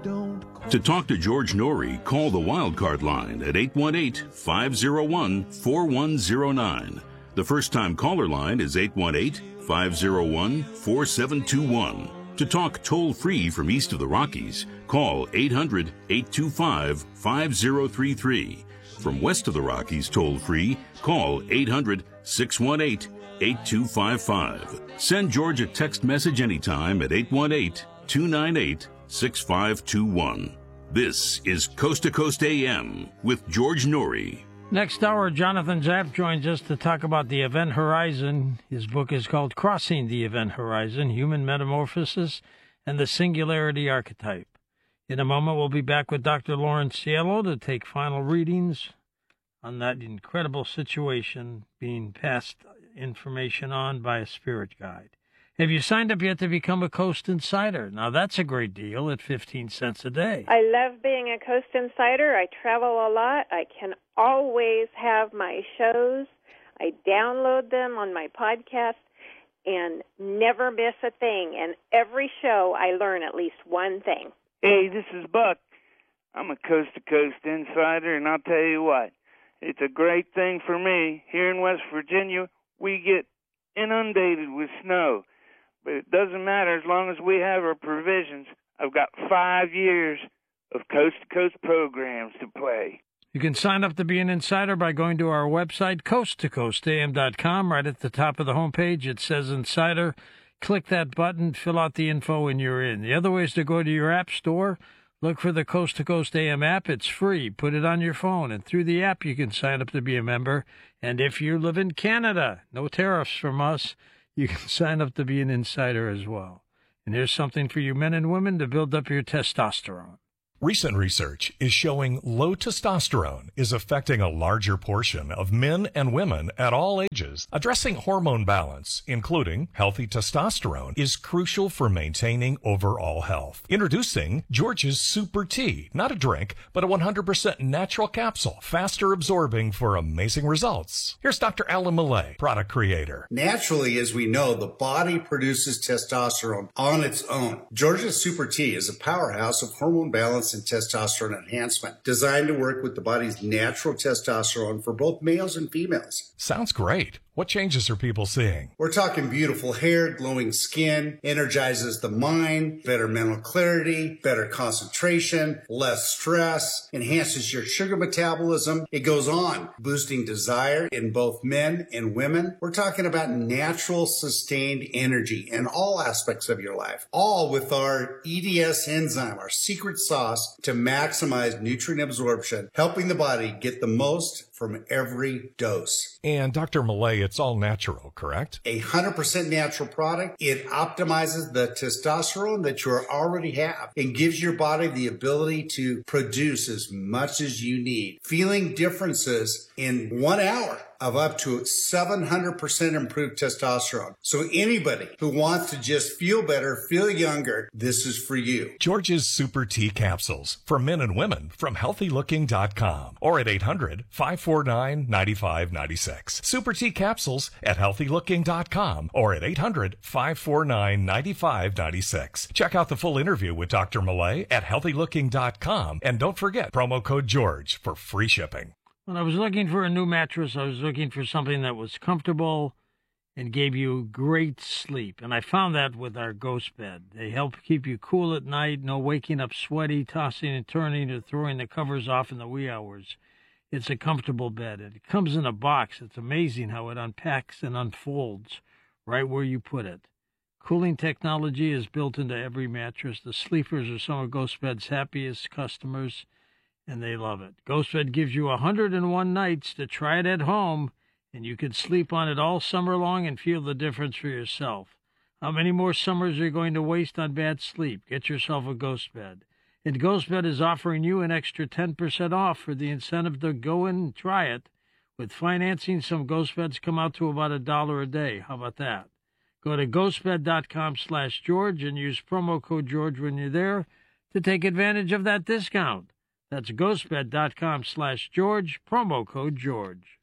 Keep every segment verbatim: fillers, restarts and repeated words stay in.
To talk to George Norrie, call the Wildcard line at eight one eight, five oh one, four one oh nine. The first-time caller line is eight one eight, five oh one, four seven two one. To talk toll-free from east of the Rockies, call eight hundred, eight two five, five oh three three. From west of the Rockies toll-free, call eight hundred, six one eight, eight two five five. Send George a text message anytime at eight one eight, two nine eight, six five two one. This is Coast to Coast A M with George Norrie. Next hour, Jonathan Zapp joins us to talk about the Event Horizon. His book is called Crossing the Event Horizon, Human Metamorphosis and the Singularity Archetype. In a moment, we'll be back with Doctor Lawrence Cielo to take final readings on that incredible situation being passed information on by a spirit guide. Have you signed up yet to become a Coast Insider? Now, that's a great deal at fifteen cents a day. I love being a Coast Insider. I travel a lot. I can always have my shows. I download them on my podcast and never miss a thing. And every show, I learn at least one thing. Hey, this is Buck. I'm a Coast to Coast Insider, and I'll tell you what, it's a great thing for me. Here in West Virginia, we get inundated with snow. But it doesn't matter as long as we have our provisions. I've got five years of coast-to-coast programs to play. You can sign up to be an insider by going to our website, coast to coast a m dot com. Right at the top of the homepage, it says Insider. Click that button, fill out the info, and you're in. The other way is to go to your app store, look for the Coast to Coast A M app. It's free. Put it on your phone, and through the app, you can sign up to be a member. And if you live in Canada, no tariffs from us, you can sign up to be an insider as well. And here's something for you men and women to build up your testosterone. Recent research is showing low testosterone is affecting a larger portion of men and women at all ages. Addressing hormone balance, including healthy testosterone, is crucial for maintaining overall health. Introducing George's Super Tea, not a drink, but a one hundred percent natural capsule, faster absorbing for amazing results. Here's Doctor Alan Millay, product creator. Naturally, as we know, the body produces testosterone on its own. George's Super Tea is a powerhouse of hormone balance and testosterone enhancement, designed to work with the body's natural testosterone for both males and females. Sounds great. What changes are people seeing? We're talking beautiful hair, glowing skin, energizes the mind, better mental clarity, better concentration, less stress, enhances your sugar metabolism. It goes on, boosting desire in both men and women. We're talking about natural, sustained energy in all aspects of your life, all with our E D S enzyme, our secret sauce to maximize nutrient absorption, helping the body get the most from every dose. And Doctor Millay, it's all natural, correct? A one hundred percent natural product. It optimizes the testosterone that you already have and gives your body the ability to produce as much as you need. Feeling differences in one hour of up to seven hundred percent improved testosterone. So anybody who wants to just feel better, feel younger, this is for you. George's Super Tea Capsules for men and women from healthy looking dot com or at eight hundred, five four nine, nine five nine six. Super Tea Capsules at healthy looking dot com or at eight hundred, five four nine, nine five nine six. Check out the full interview with Doctor Millay at healthy looking dot com and don't forget promo code George for free shipping. When I was looking for a new mattress, I was looking for something that was comfortable and gave you great sleep. And I found that with our Ghost Bed. They help keep you cool at night, no waking up sweaty, tossing and turning, or throwing the covers off in the wee hours. It's a comfortable bed. It comes in a box. It's amazing how it unpacks and unfolds right where you put it. Cooling technology is built into every mattress. The sleepers are some of Ghost Bed's happiest customers, and they love it. GhostBed gives you one hundred one nights to try it at home, and you can sleep on it all summer long and feel the difference for yourself. How many more summers are you going to waste on bad sleep? Get yourself a GhostBed. And GhostBed is offering you an extra ten percent off for the incentive to go in and try it. With financing, some GhostBeds come out to about a dollar a day. How about that? Go to ghostbed.com slash George and use promo code George when you're there to take advantage of that discount. That's ghostbed.com slash George, promo code George.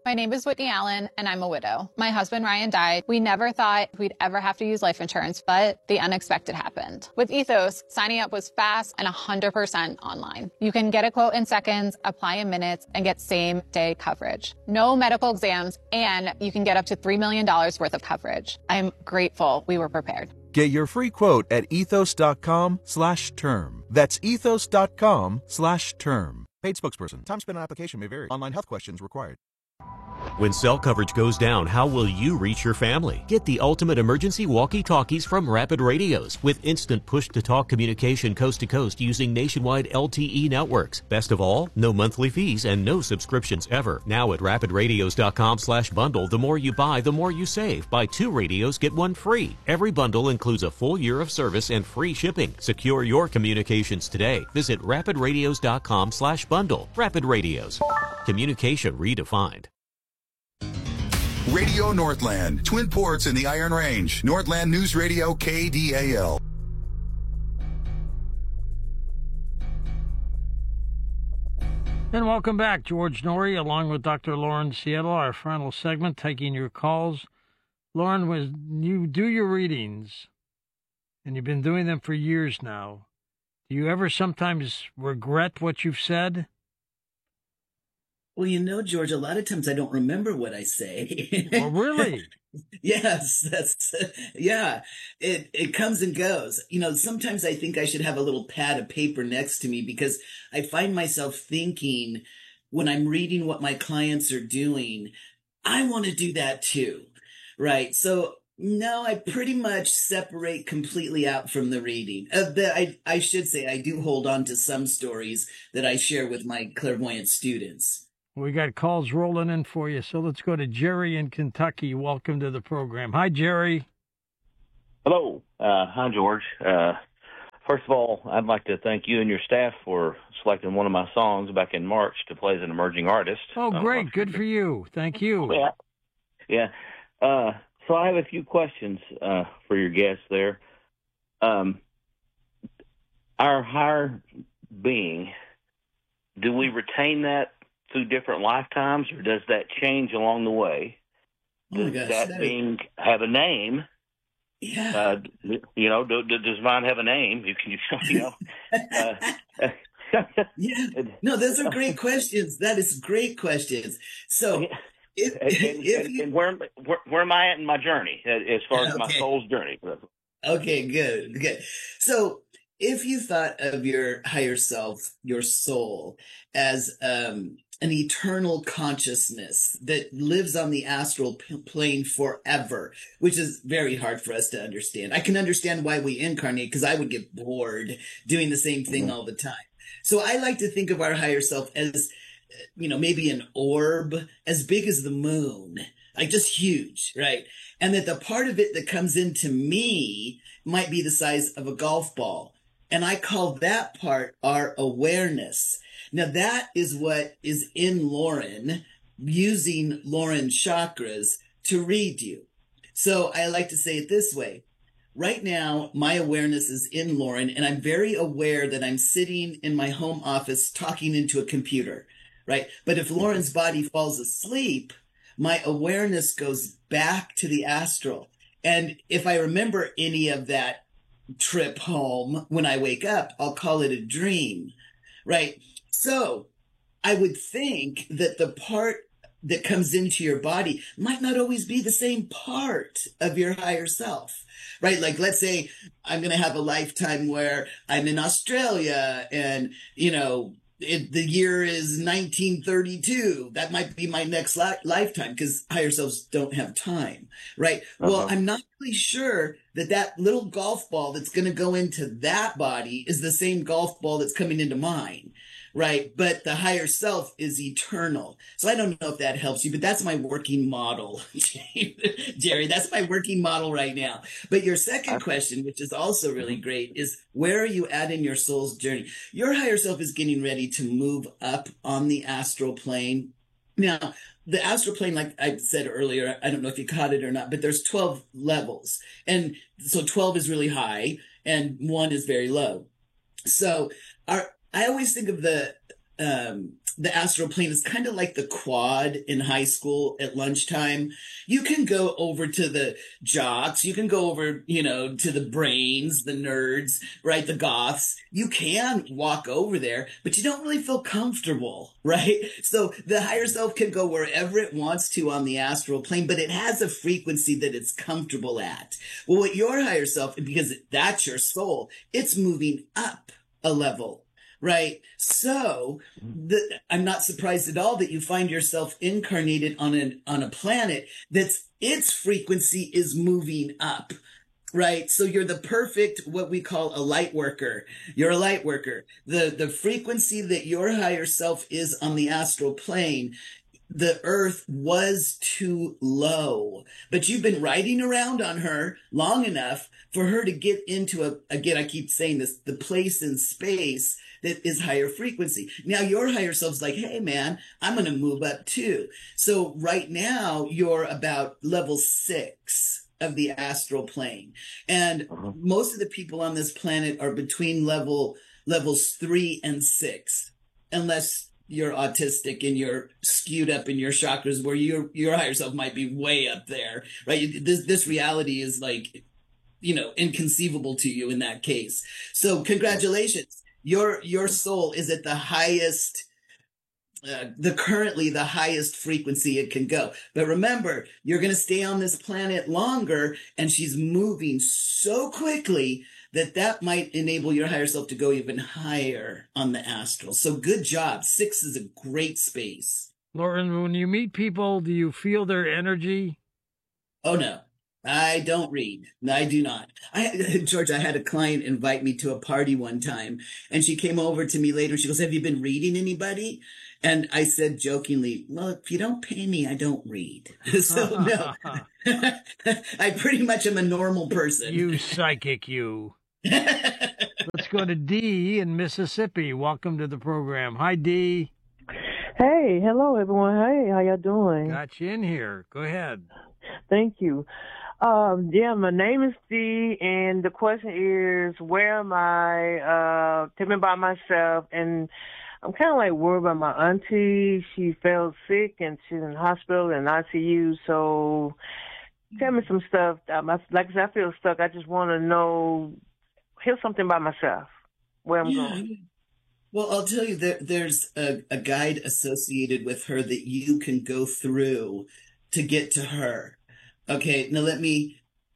My name is Whitney Allen, and I'm a widow. My husband, Ryan, died. We never thought we'd ever have to use life insurance, but the unexpected happened. With Ethos, signing up was fast and one hundred percent online. You can get a quote in seconds, apply in minutes, and get same-day coverage. No medical exams, and you can get up to three million dollars worth of coverage. I'm grateful we were prepared. Get your free quote at ethos.com slash term. That's ethos.com slash term. Paid spokesperson. Time spent on application may vary. Online health questions required. When cell coverage goes down, how will you reach your family? Get the ultimate emergency walkie-talkies from Rapid Radios with instant push-to-talk communication coast to coast using nationwide L T E networks. Best of all, no monthly fees and no subscriptions ever. Now at rapidradios.com slash bundle, the more you buy, the more you save. Buy two radios, get one free. Every bundle includes a full year of service and free shipping. Secure your communications today. Visit rapidradios.com slash bundle. Rapid Radios. Communication redefined. Radio Northland, Twin Ports in the Iron Range. Northland News Radio K D A L. And welcome back, George Noory, along with Doctor Lauren Seattle, our final segment, taking your calls. Lauren, was you do your readings, and you've been doing them for years now. Do you ever sometimes regret what you've said? Well, you know, George, a lot of times I don't remember what I say. Oh, really? Yes, that's, yeah, it, it comes and goes. You know, sometimes I think I should have a little pad of paper next to me because I find myself thinking when I'm reading what my clients are doing, I want to do that too. Right. So no, I pretty much separate completely out from the reading. Uh, the, I, I should say I do hold on to some stories that I share with my clairvoyant students. We got calls rolling in for you, so let's go to Jerry in Kentucky. Welcome to the program. Hi, Jerry. Hello. Uh, hi, George. Uh, first of all, I'd like to thank you and your staff for selecting one of my songs back in March to play as an emerging artist. Oh, great. Uh, Good for you. Thank you. Yeah. Yeah. Uh, so I have a few questions uh, for your guests there. Um, our higher being, do we retain that through different lifetimes, or does that change along the way? Does oh gosh, that, that being is... have a name? Yeah. Uh, you know, do, do, does mine have a name? You can, you know. uh, yeah. No, those are great questions. That is great questions. So, if, and, if and, you... and where, where where am I at in my journey as far as okay. my soul's journey? Okay, good, good. So, if you thought of your higher self, your soul, as um, an eternal consciousness that lives on the astral p- plane forever, which is very hard for us to understand. I can understand why we incarnate because I would get bored doing the same thing mm-hmm. all the time. So I like to think of our higher self as, you know, maybe an orb as big as the moon, like just huge, right? And that the part of it that comes into me might be the size of a golf ball. And I call that part our awareness. Now that is what is in Lauren, using Lauren's chakras to read you. So I like to say it this way. Right now, my awareness is in Lauren, and I'm very aware that I'm sitting in my home office talking into a computer, right? But if Lauren's body falls asleep, my awareness goes back to the astral. And if I remember any of that trip home when I wake up, I'll call it a dream, right? So I would think that the part that comes into your body might not always be the same part of your higher self, right? Like, let's say I'm going to have a lifetime where I'm in Australia and, you know, it, the year is nineteen thirty-two. That might be my next li- lifetime because higher selves don't have time, right? Uh-huh. Well, I'm not really sure that that little golf ball that's going to go into that body is the same golf ball that's coming into mine, right? But the higher self is eternal. So I don't know if that helps you, but that's my working model, Jerry. That's my working model right now. But your second question, which is also really great, is where are you at in your soul's journey? Your higher self is getting ready to move up on the astral plane. Now, the astral plane, like I said earlier, I don't know if you caught it or not, but there's twelve levels. And so twelve is really high and one is very low. So our, I always think of the, um, the astral plane is kind of like the quad in high school at lunchtime. You can go over to the jocks. You can go over, you know, to the brains, the nerds, right? The goths. You can walk over there, but you don't really feel comfortable, right? So the higher self can go wherever it wants to on the astral plane, but it has a frequency that it's comfortable at. Well, what your higher self, because that's your soul, it's moving up a level. Right. So the, I'm not surprised at all that you find yourself incarnated on an, on a planet that's its frequency is moving up. Right. So you're the perfect, what we call a light worker. You're a light worker. The, the frequency that your higher self is on the astral plane, the earth was too low, but you've been riding around on her long enough for her to get into a, again, I keep saying this, the place in space that is higher frequency. Now your higher self's like, hey man, I'm going to move up too. So right now you're about level six of the astral plane. And uh-huh. most of the people on this planet are between level, levels three and six, unless you're autistic and you're skewed up in your chakras where your, your higher self might be way up there, right? This, this reality is like, you know, inconceivable to you in that case. So congratulations. Your, your soul is at the highest, uh, the currently the highest frequency it can go. But remember, you're going to stay on this planet longer, and she's moving so quickly that that might enable your higher self to go even higher on the astral. So good job. Six is a great space. Lauren, when you meet people, do you feel their energy? Oh, no. I don't read. I do not. I, George, I had a client invite me to a party one time, and she came over to me later. She goes, have you been reading anybody? And I said jokingly, well, if you don't pay me, I don't read. So no, I pretty much am a normal person. You psychic, you. Let's go to Dee in Mississippi. Welcome to the program. Hi, Dee. Hey, hello, everyone. Hey, how y'all doing? Got you in here. Go ahead. Thank you. Um, yeah, my name is Dee, and the question is, where am I? Uh, taking by myself, and I'm kind of like worried about my auntie. She fell sick, and she's in the hospital and I C U. So, tell me some stuff. Um, I, like I said, I feel stuck. I just want to know, hear something about myself, where I'm yeah. going. Well, I'll tell you, there, there's a, a guide associated with her that you can go through to get to her. Okay, now let me,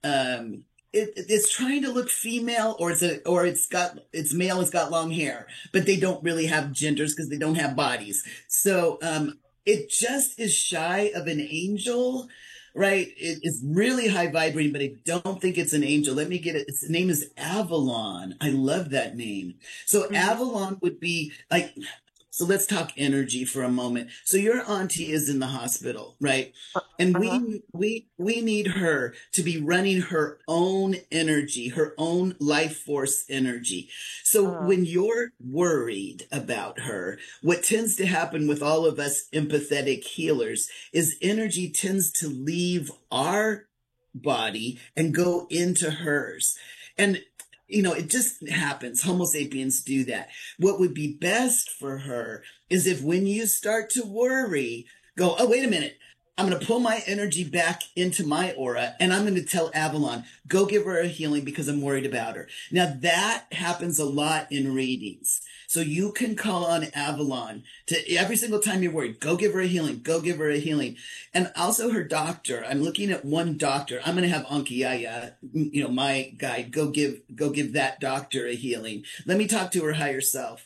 um, it, it's trying to look female, or it's a, or it's got, it's male, it's got long hair, but they don't really have genders because they don't have bodies. So, um, it just is shy of an angel, right? It is really high vibrating, but I don't think it's an angel. Let me get it. Its name is Avalon. I love that name. So mm-hmm. Avalon would be like, so let's talk energy for a moment. So your auntie is in the hospital, right? And uh-huh. we, we, we need her to be running her own energy, her own life force energy. So uh-huh. when you're worried about her, what tends to happen with all of us empathetic healers is energy tends to leave our body and go into hers. And you know, it just happens. Homo sapiens do that. What would be best for her is if when you start to worry, go, oh, wait a minute. I'm going to pull my energy back into my aura, and I'm going to tell Avalon, go give her a healing because I'm worried about her. Now, that happens a lot in readings. So you can call on Avalon to every single time you're worried, go give her a healing, go give her a healing. And also her doctor. I'm looking at one doctor. I'm going to have Ankiyaya, you know, my guide, go give, go give that doctor a healing. Let me talk to her higher self.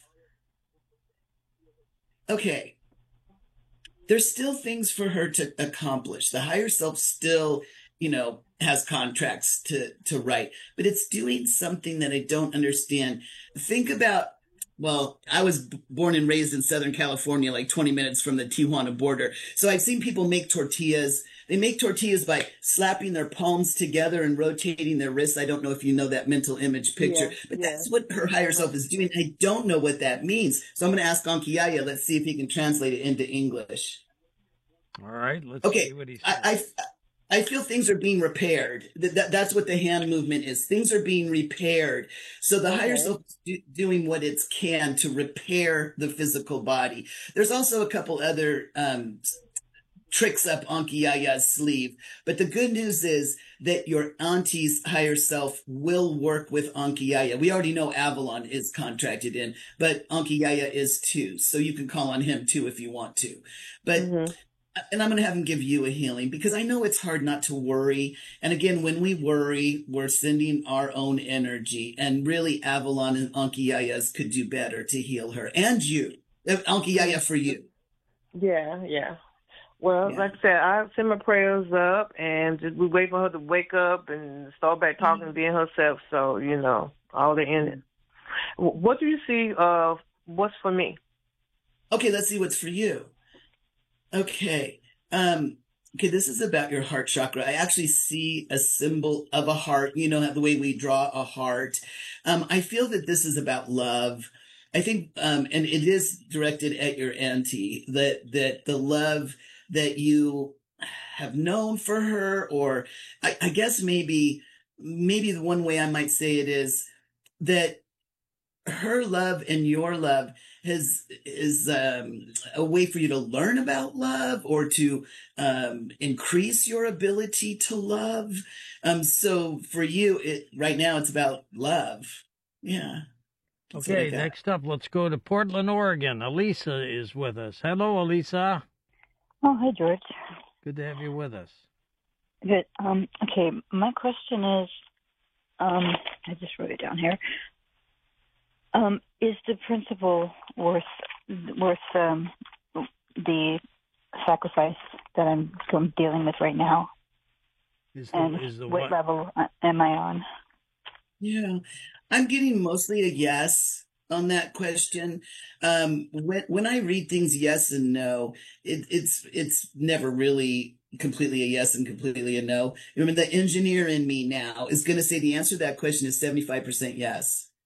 Okay. There's still things for her to accomplish. The higher self still, you know, has contracts to, to write, but it's doing something that I don't understand. Think about, well, I was b- born and raised in Southern California, like twenty minutes from the Tijuana border. So I've seen people make tortillas. They make tortillas by slapping their palms together and rotating their wrists. I don't know if you know that mental image picture, yeah, but yeah. That's what her higher self is doing. I don't know what that means. So I'm going to ask Ankiyaya. Let's see if he can translate it into English. All right. Let's okay. see what he says. I, I, I feel things are being repaired. That, that that's what the hand movement is. Things are being repaired. So the okay. higher self is do, doing what it can to repair the physical body. There's also a couple other um, tricks up Anki Yaya's sleeve. But the good news is that your auntie's higher self will work with Anki Yaya. We already know Avalon is contracted in, but Anki Yaya is too. So you can call on him too if you want to. But mm-hmm. And I'm going to have him give you a healing because I know it's hard not to worry. And again, when we worry, we're sending our own energy. And really, Avalon and Anki Yaya's could do better to heal her. And you. Anki Yaya for you. Yeah, yeah. Well, yeah. like I said, I send my prayers up and just, we wait for her to wake up and start back talking mm-hmm. and being herself. So, you know, all the in it. What do you see of what's for me? Okay, let's see what's for you. Okay. Um, okay, this is about your heart chakra. I actually see a symbol of a heart, you know, the way we draw a heart. Um, I feel that this is about love. I think, um, and it is directed at your auntie, that, that the love that you have known for her, or I, I guess maybe, maybe the one way I might say it is that her love and your love has is um, a way for you to learn about love or to um, increase your ability to love. Um, so for you, it right now it's about love. Yeah. Okay, next up, let's go to Portland, Oregon. Elisa is with us. Hello, Elisa. Oh, hi, George. Good to have you with us. Good. Um, okay, my question is, um, I just wrote it down here. Um, is the principle worth worth um, the sacrifice that I'm, I'm dealing with right now? Is the, and is the what, what level am I on? Yeah, I'm getting mostly a yes on that question. Um, when when I read things yes and no, it, it's it's never really completely a yes and completely a no. Remember, the engineer in me now is going to say the answer to that question is seventy-five percent yes.